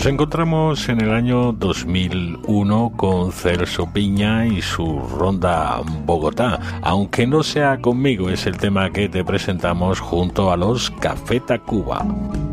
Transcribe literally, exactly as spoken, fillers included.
Nos encontramos en el año dos mil uno con Celso Piña y su Ronda Bogotá. Aunque no sea conmigo, es el tema que te presentamos junto a los Café Tacuba.